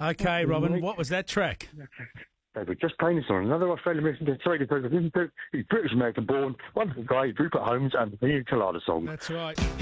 Okay, Robin, what was that track? They were just playing this on another Australian musician, sorry to listen to. He's British American born, wonderful guy, Rupert Holmes, and the Colada song. That's right.